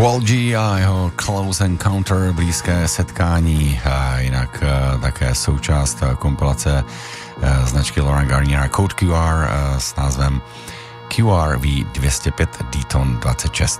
Squall G a jeho Close Encounter, blízké setkání, a jinak také součást kompilace značky Laurent Garnier Code QR s názvem QRV 205 Dayton 26.